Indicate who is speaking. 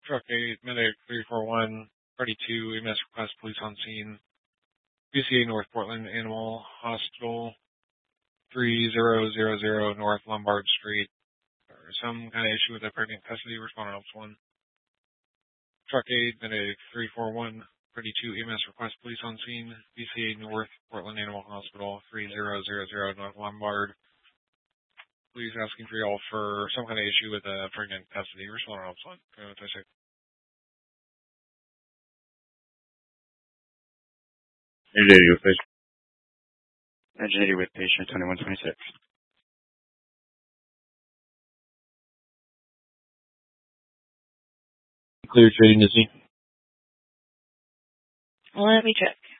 Speaker 1: Truck 8, Medic 341, Party 2, EMS request, police on scene. BCA North Portland Animal Hospital, 3000 North Lombard Street. Or some kind of issue with a pregnant custody. Respondent helps 1. Truck 8, Medic 341, Party 2, EMS request, police on scene. BCA North Portland Animal Hospital, 3000 North Lombard. Please asking for y'all for some kind of issue with a pregnant custody. Respondent helps 1. Go 26.
Speaker 2: Engine 80 with patient.
Speaker 3: Engine 80 with patient 2126.
Speaker 2: Clear trading to scene.
Speaker 4: Let me check.